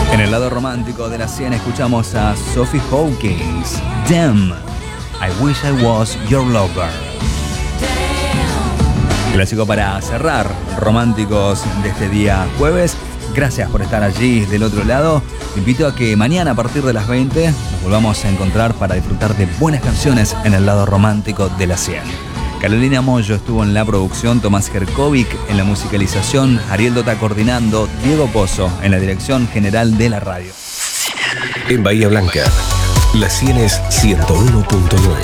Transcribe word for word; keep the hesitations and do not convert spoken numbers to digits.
En el lado romántico de la cien escuchamos a Sophie Hawkins. Damn, I wish I was your lover. Clásico para cerrar, románticos de este día jueves. Gracias por estar allí del otro lado. Te invito a que mañana a partir de las veinte nos volvamos a encontrar para disfrutar de buenas canciones en el lado romántico de la cien. Carolina Moyo estuvo en la producción, Tomás Jerkovic en la musicalización, Ariel Dota coordinando, Diego Pozo en la dirección general de la radio. En Bahía Blanca, la cien es ciento uno punto nueve.